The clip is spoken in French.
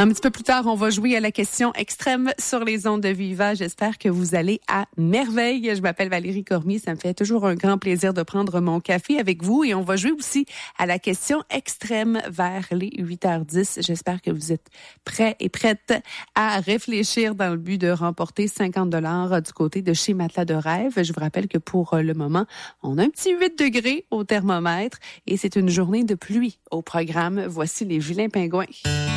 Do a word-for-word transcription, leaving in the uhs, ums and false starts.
Un petit peu plus tard, on va jouer à la question extrême sur les ondes de Viva. J'espère que vous allez à merveille. Je m'appelle Valérie Cormier. Ça me fait toujours un grand plaisir de prendre mon café avec vous. Et on va jouer aussi à la question extrême vers les huit heures dix. J'espère que vous êtes prêts et prêtes à réfléchir dans le but de remporter cinquante dollars du côté de chez Matelas de Rêve. Je vous rappelle que pour le moment, on a un petit huit degrés au thermomètre et c'est une journée de pluie au programme. Voici les vilains pingouins.